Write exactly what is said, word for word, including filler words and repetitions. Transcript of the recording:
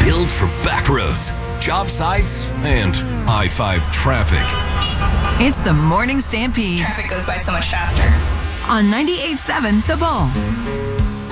Built for back roads, job sites, and I five traffic. It's the Morning Stampede. Traffic goes by so much faster. On ninety-eight point seven The Bull.